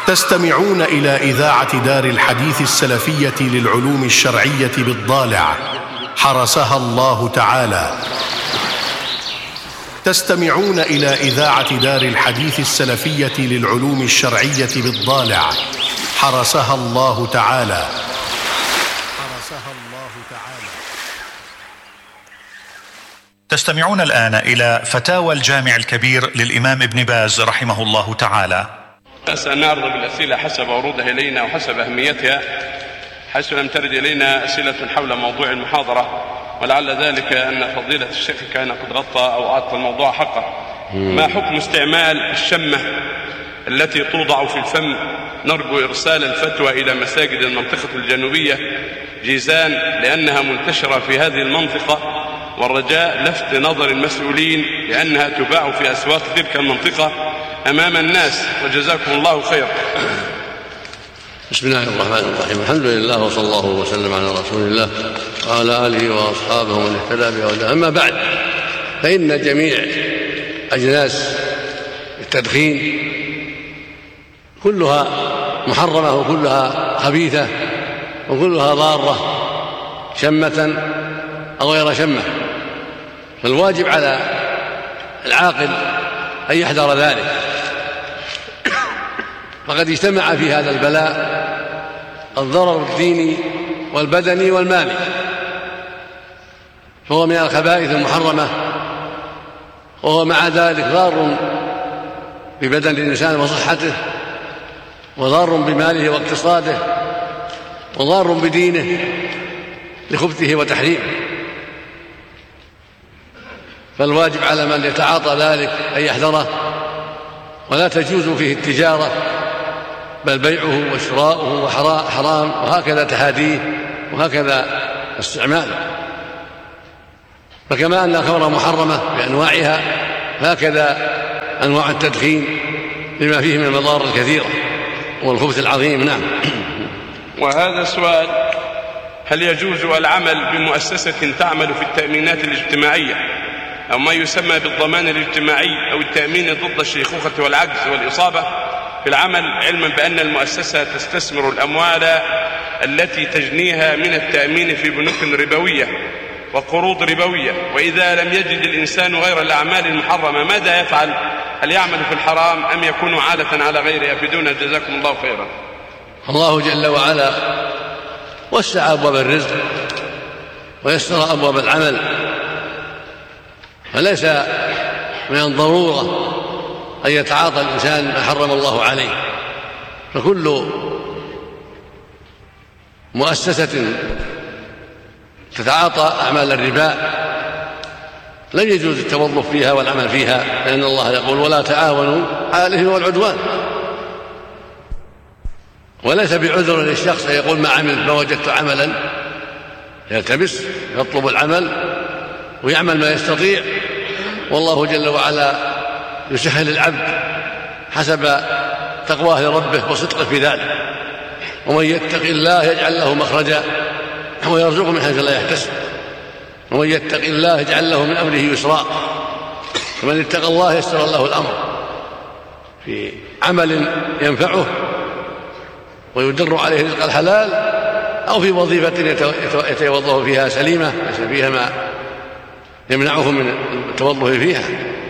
تستمعون إلى إذاعة دار الحديث السلفية للعلوم الشرعية بالضالع حرسها الله تعالى. تستمعون إلى إذاعة دار الحديث السلفية للعلوم الشرعية بالضالع حرسها الله تعالى. تستمعون الآن إلى فتاوى الجامع الكبير للإمام ابن باز رحمه الله تعالى. سنعرض بالأسئلة حسب ورودها إلينا وحسب أهميتها، حيث لم ترد إلينا أسئلة حول موضوع المحاضرة، ولعل ذلك أن فضيلة الشيخ كان قد غطى أو أعطى الموضوع حقه. ما حكم استعمال الشمة التي توضع في الفم؟ نرجو إرسال الفتوى إلى مساجد المنطقة الجنوبية جيزان لأنها منتشرة في هذه المنطقة، والرجاء لفت نظر المسؤولين لأنها تباع في أسواق تلك المنطقة أمام الناس، وجزاكم الله خير. بسم الله الرحمن الرحيم. الحمد لله وصلى الله وسلم على رسول الله وعلى آله وأصحابه ومن اهتدى بهداه. أما بعد، فإن جميع أجناس التدخين كلها محرمة وكلها خبيثة وكلها ضارة، شمة أو غير شمة، فالواجب على العاقل أن يحذر ذلك، فقد اجتمع في هذا البلاء الضرر الديني والبدني والمالي، فهو من الخبائث المحرمة، وهو مع ذلك ضار ببدن الإنسان وصحته، وضار بماله واقتصاده، وضار بدينه لخبثه وتحريمه. فالواجب على من يتعاطى ذلك أن يحذره، ولا تجوز فيه التجارة، بل بيعه وشراؤه حرام، وهكذا تهاديه وهكذا استعماله. فكما أن الخمر محرمة بأنواعها، هكذا أنواع التدخين لما فيه من المضار الكثيرة والخبث العظيم. نعم. وهذا سؤال: هل يجوز العمل بمؤسسة تعمل في التأمينات الاجتماعية أو ما يسمى بالضمان الاجتماعي أو التأمين ضد الشيخوخة والعجز والإصابة في العمل، علما بأن المؤسسة تستثمر الأموال التي تجنيها من التأمين في بنوك ربوية وقروض ربوية، وإذا لم يجد الإنسان غير الأعمال المحرمة ماذا يفعل؟ هل يعمل في الحرام أم يكون عادة على غيره؟ أفيدونا جزاكم الله خيرا. الله جل وعلا وسع أبواب الرزق ويسر أبواب العمل، فليس من الضرورة أن يتعاطى الإنسان ما حرم الله عليه، فكل مؤسسة تتعاطى أعمال الربا لن يجوز التوظف فيها والعمل فيها، لأن الله يقول: ولا تعاونوا على الإثم والعدوان. وليس بعذر للشخص يقول ما عملت ما وجدت عملا، يلتمس يطلب العمل ويعمل ما يستطيع، والله جل وعلا يسهل العبد حسب تقواه لربه وصدقه في ذلك. ومن يتق الله يجعل له مخرجا ويرزقه من حيث لا يحتسب، ومن يتق الله يجعل له من أمره يسرا. فمن اتقى الله يسر له الأمر في عمل ينفعه ويدر عليه رزق الحلال، أو في وظيفة يتوظف فيها سليمة ليس فيها ما يمنعه من التوظف فيها.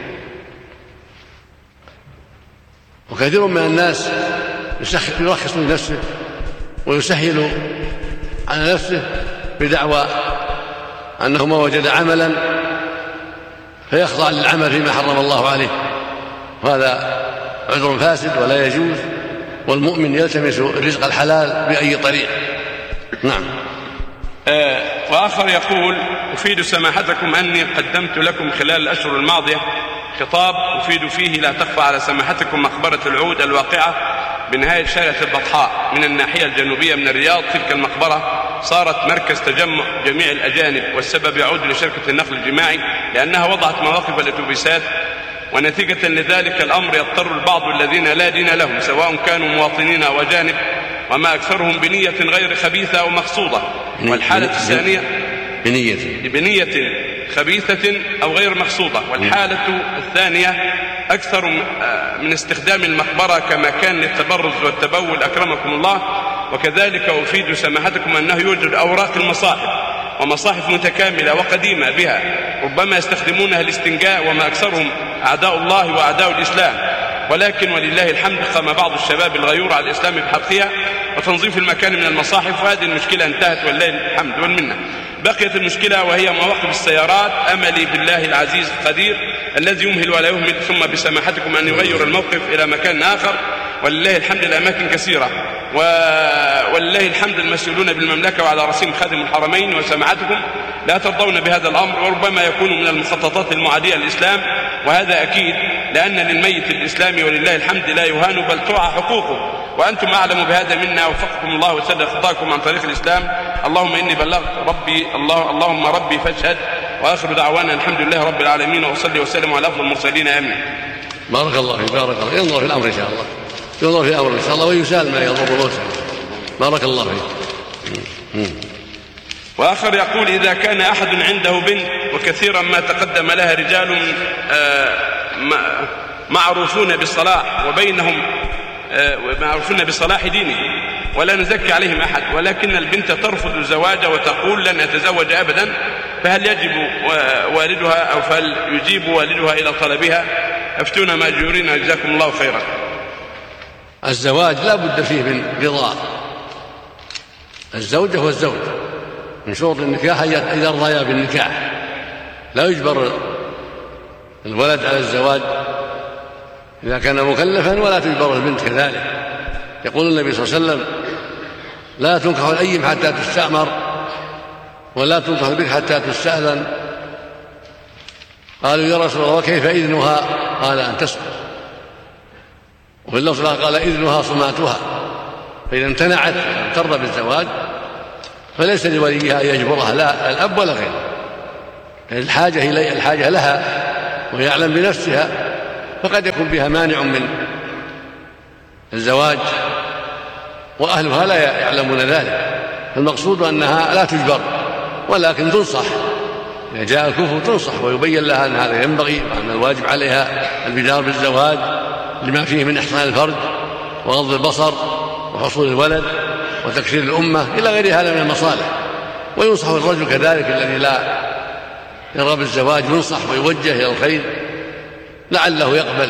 وكثير من الناس يرخص لنفسه ويسهل على نفسه بدعوى أنه ما وجد عملا فيخضع للعمل فيما حرم الله عليه، وهذا عذر فاسد ولا يجوز، والمؤمن يلتمس رزق الحلال بأي طريق. نعم. وآخر يقول: أفيد سماحتكم أني قدمت لكم خلال الأشهر الماضية خطاب أفيد فيه لا تخفى على سماحتكم مقبرة العود الواقعة بنهاية شارع البطحاء من الناحية الجنوبية من الرياض. تلك المقبرة صارت مركز تجمع جميع الأجانب، والسبب يعود لشركة النقل الجماعي لأنها وضعت مواقف الأتوبيسات، ونتيجة لذلك الأمر يضطر البعض الذين لا دين لهم سواء كانوا مواطنين أو أجانب، وما أكثرهم بنية غير خبيثة أو مقصودة. والحالة الثانية بنية خبيثة أو غير مقصودة. والحالة الثانية أكثر من استخدام المقبرة كمكان للتبرز والتبول أكرمكم الله. وكذلك أفيد سماحتكم أنه يوجد أوراق المصاحف ومصاحف متكاملة وقديمة بها ربما يستخدمونها الاستنجاء، وما أكثرهم أعداء الله وأعداء الإسلام، ولكن ولله الحمد قام بعض الشباب الغيور على الإسلام بحقها وتنظيف المكان من المصاحف، وهذه المشكلة انتهت ولله الحمد والمنة. بقيت المشكلة وهي مواقف السيارات. أملي بالله العزيز القدير الذي يمهل ولا يهمل، ثم بسماحتكم أن يغير الموقف إلى مكان آخر، ولله الحمد الأماكن كثيرة، ولله الحمد المسؤولون بالمملكة وعلى رأسهم خادم الحرمين وسماحتكم لا ترضون بهذا الأمر، وربما يكون من المخططات المعادية للإسلام، وهذا أكيد، لأن للميت الإسلامي ولله الحمد لا يهان بل تعى حقوقه، وأنتم أعلم بهذا منا، وفقكم الله وسدد خطاكم عن طريق الإسلام. اللهم إني بلغت ربي اللهم ربي فاشهد. وآخر دعوانا الحمد لله رب العالمين، وأصلي وسلم على أفضل المرسلين. آمين. بارك الله فيك، بارك الله. ينظر في الأمر إن شاء الله، ينظر في الأمر إن شاء الله، ويسال ما يضر موته. بارك الله فيك. وآخر يقول: إذا كان أحد عنده بنت وكثيرا ما تقدم لها رجال معروفون بالصلاح وبينهم معروفون بصلاح دينه ولا نزكي عليهم أحد، ولكن البنت ترفض الزواج وتقول لن أتزوج أبدا، فهل يجب والدها أو فهل يجيب والدها إلى طلبها؟ أفتونا ماجورين جزاكم الله خيرا. الزواج لا بد فيه من رضا الزوجة والزوج، من شروط النكاح إذا رضيا بالنكاح، لا يجبر الولد على الزواج إذا كان مكلفا، ولا تجبر البنت كذلك. يقول النبي صلى الله عليه وسلم: لا تنكح الأيم حتى تستأمر، ولا تنكح البكر حتى تستأذن. قالوا: يا رسول الله وكيف إذنها؟ قال: أن تسكت. وفي اللفظ قال: إذنها صماتها. فإذا امتنعت أن ترضى بالزواج فليس لوليها أن يجبرها، لا الأب ولا غيره، الحاجة لها ويعلم بنفسها، فقد يكون بها مانع من الزواج وأهلها لا يعلمون ذلك. فالمقصود أنها لا تجبر، ولكن تنصح إذا جاء الكفر، تنصح ويبين لها أن هذا ينبغي، وأن الواجب عليها البدار بالزواج لما فيه من إحسان الفرج وغض البصر وحصول الولد وتكثير الأمة إلى غير هذا من المصالح. وينصح الرجل كذلك الذي لا يرغب بالزواج، ينصح ويوجه إلى الخير لعله يقبل.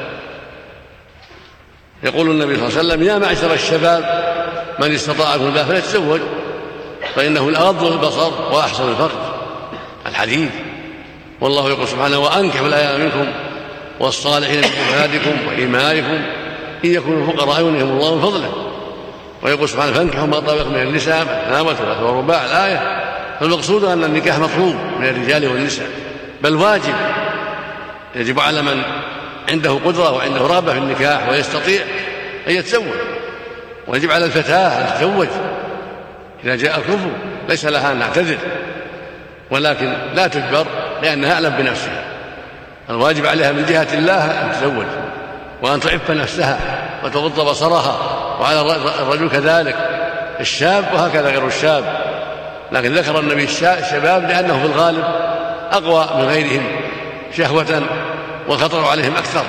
يقول النبي صلى الله عليه وسلم: يا معشر الشباب من استطاع منكم الباء فليتزوج فإنه الأغض للبصر وأحسن الفرج، الحديث. والله يقول سبحانه: وأنكحوا الأيام منكم والصالحين من عبادكم وإمائكم إن يكونوا فقراء يغنيهم الله من فضله. ويقول سبحانه: فانكحوا ما طاب لكم من النساء مثنى وثلاث ورباع، الآية. فالمقصود أن النكاح مطلوب من الرجال والنساء، بل واجب، يجب على من عنده قدرة وعنده رغبة في النكاح ويستطيع أن يتزوج، ويجب على الفتاة أن تتزوج إذا جاء الكفر، ليس لها أن تعتذر، ولكن لا تجبر لأنها أعلم بنفسها. الواجب عليها من جهة الله أن تتزوج وأن تعف نفسها وتغض بصرها، وعلى الرجل كذلك، الشاب وهكذا غير الشاب. لكن ذكر النبي الشباب لأنه في الغالب أقوى من غيرهم شهوة والخطر عليهم أكثر،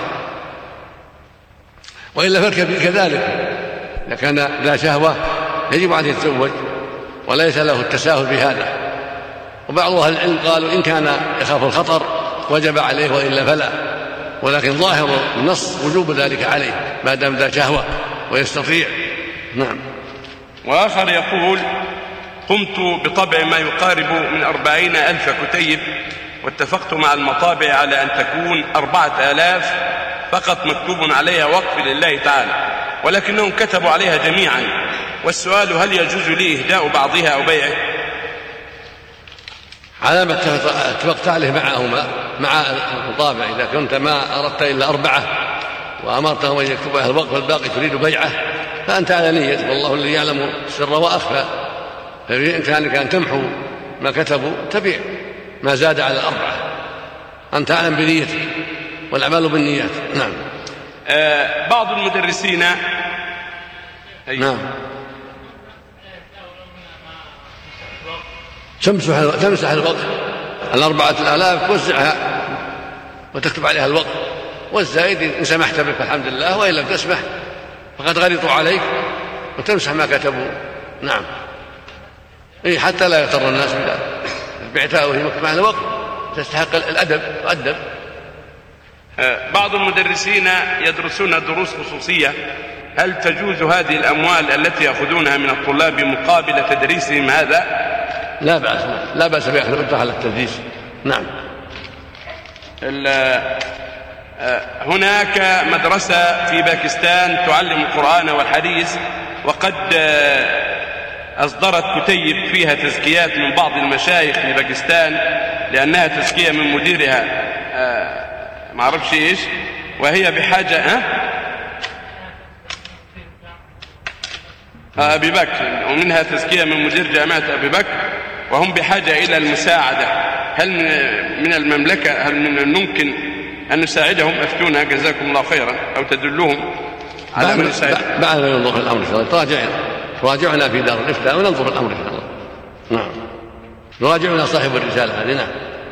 وإلا فالكبير كذلك إذا كان لا شهوة يجب أن يتزوج وليس له التساهل بهذا. وبعض أهل العلم قالوا إن كان يخاف الخطر وجب عليه وإلا فلا، ولكن ظاهر النص وجوب ذلك عليه ما دام ذا شهوة ويستطيع. نعم. وآخر يقول: قمت بطبع ما يقارب من 40,000 كتيب، واتفقت مع المطابع على أن تكون 4,000 فقط مكتوب عليها وقف لله تعالى، ولكنهم كتبوا عليها جميعا، والسؤال: هل يجوز لي إهداء بعضها أو بيعه؟ على ما اتفقت عليه معهما مع المطابع، إذا كنت ما أردت إلا 4 وأمرتهم أن يكتبوا عليها الوقف والباقي تريد بيعه فأنت على نية، والله الذي يعلم السر وأخفى. فبإمكانك أن تمحو ما كتبوا تبيع ما زاد على 4، أنت أعلم بنيتك والأعمال بالنيات. نعم. بعض المدرسين نعم تمسح الوقف 4,000 توزعها وتكتب عليها الوقف والزائد إن سمحت بك فالحمد لله، وإن لم تسمح فقد غلطوا عليك وتمسح ما كتبوا. نعم، حتى لا يغتر الناس بذلك. بعتها وهي معنى وقت تستحق الأدب وأدب. بعض المدرسين يدرسون دروس خصوصية، هل تجوز هذه الأموال التي يأخذونها من الطلاب مقابل تدريسهم هذا؟ لا بأس بأخذ على التدريس. نعم. هناك مدرسة في باكستان تعلم القرآن والحديث، وقد أصدرت كتيب فيها تزكيات من بعض المشايخ في باكستان لأنها تزكية من مديرها ما أعرفش إيش، وهي بحاجة أبي بكر، ومنها تزكية من مدير جامعة أبي بكر، وهم بحاجة إلى المساعدة. هل من المملكة، هل من الممكن أن نساعدهم؟ أفتونا جزاكم الله خيرا، أو تدلوهم على من يساعدهم. بعد ما ينظر الأمر إن شاء الله تراجعنا في دار الإفتاء وننظر الأمر إن شاء الله. نعم، يراجعنا صاحب الرسالة هذه. نعم.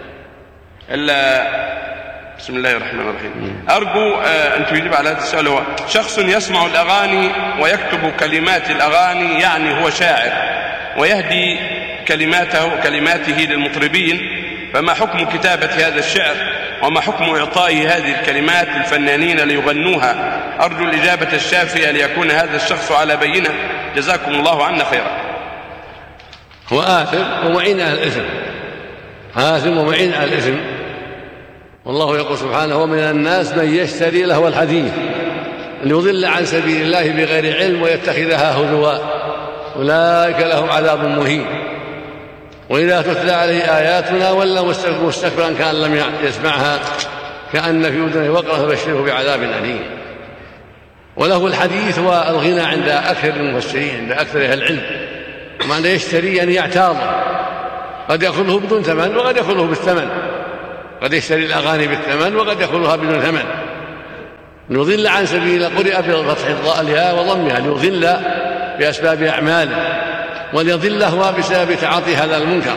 بسم الله الرحمن الرحيم. أرجو أن تجيب على هذا السؤال. هو شخص يسمع الأغاني ويكتب كلمات الأغاني، يعني هو شاعر ويهدي كلماته للمطربين، فما حكم كتابة هذا الشعر وما حكم إعطائه هذه الكلمات للفنانين ليغنوها؟ أرجو الإجابة الشافية ليكون هذا الشخص على بينة، جزاكم الله عنا خيرا. هو آثم ومعين أهل الإثم، آثم ومعين أهل الإثم. والله يقول سبحانه: ومن الناس من يشتري لهو الحديث ليضل عن سبيل الله بغير علم ويتخذها هزوا أولئك لهم عذاب مهين. وإذا تتلى عليه آياتنا ولى مستكبرا كأن لم يسمعها كأن في أذنه وقرا فبشره بعذاب أليم. وله الحديث والغنى عند أكثر المفسرين، عند أكثر أهل العلم. معنى يشتري يعني يعتاض، قد يأخذه بدون ثمن وقد يأخذه بالثمن، قد يشتري الأغاني بالثمن وقد يأخذها بدون ثمن. ليضل عن سبيل، قرئ بفتح الياء وضمها، ليضل بأسباب أعماله، وليضل هو بسبب تعاطي هذا المنكر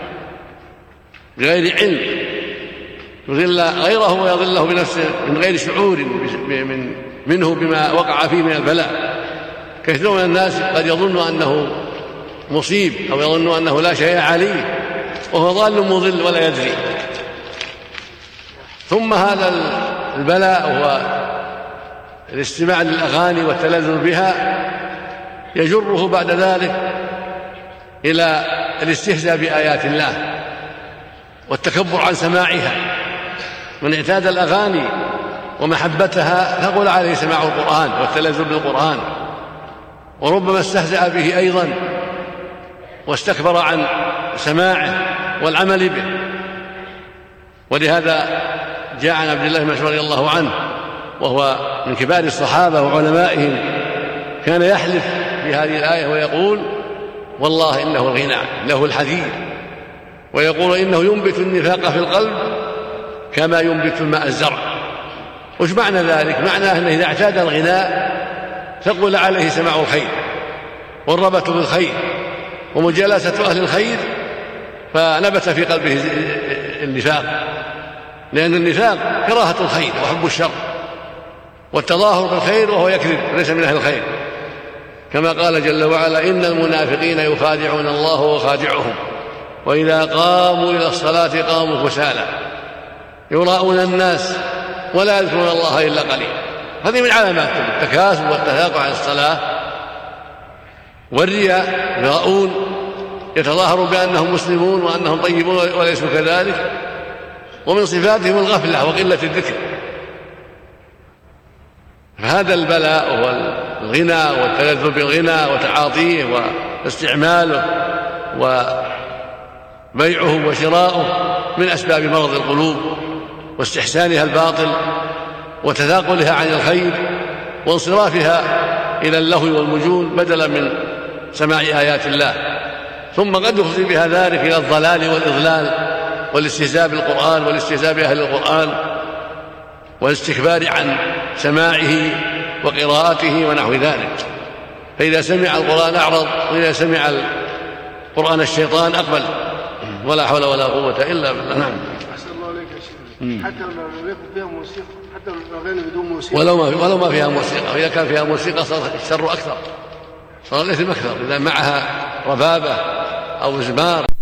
بغير علم، يضل غيره ويضله بنفسه من غير شعور منه بما وقع فيه من البلاء. كثير من الناس قد يظن أنه مصيب أو يظن أنه لا شيء عليه وهو ضال مضل ولا يدري. ثم هذا البلاء وهو الاستماع للأغاني والتلذذ بها يجره بعد ذلك إلى الاستهزاء بآيات الله والتكبر عن سماعها. من اعتاد الأغاني ومحبتها ثقل عليه سماع القرآن والتلذذ بالقرآن، وربما استهزأ به أيضا واستكبر عن سماعه والعمل به. ولهذا جاء عن عبد الله بن مسعود رضي الله عنه وهو من كبار الصحابة وعلمائهم، كان يحلف في هذه الآية ويقول: والله إنه الغنى له الحديث، ويقول إنه ينبت النفاق في القلب كما ينبت الماء الزرع. وش معنى ذلك؟ معناه أنه إذا اعتاد الغناء ثقل عليه سماع الخير والرغبة بالخير ومجالسة أهل الخير، فنبت في قلبه النفاق، لأن النفاق كراهة الخير وحب الشر والتظاهر بالخير وهو يكذب ليس من أهل الخير، كما قال جل وعلا: إن المنافقين يخادعون الله وخادعهم وإذا قاموا إلى الصلاة قاموا كسالى يراءون الناس ولا يذكرون الله إلا قليلا. هذه من علامات التكاسل والتثاقل عن الصلاة. والرياء يراءون، يتظاهروا بأنهم مسلمون وأنهم طيبون وليسوا كذلك. ومن صفاتهم الغفلة وقلة الذكر. فهذا البلاء هو الغنى والتلذذ بالغنى وتعاطيه واستعماله وبيعه وشراؤه من أسباب مرض القلوب واستحسانها الباطل وتثاقلها عن الخير وانصرافها إلى اللهو والمجون بدلا من سماع آيات الله. ثم قد يفضي بها ذلك إلى الضلال والإضلال والاستهزاء بالقرآن والاستهزاء بأهل القرآن والاستكبار عن سماعه وقراءته ونحو ذلك. فإذا سمع القرآن أعرض، وإذا سمع القرآن الشيطان أقبل. ولا حول ولا قوة إلا بالله. نعم. حتى لو يكون فيها موسيقى، حتى لو الأغاني بدون موسيقى، ولو ما فيها موسيقى، وإذا كان فيها موسيقى صار الشر أكثر، صار الإثم أكثر إذا معها ربابة أو إزمار.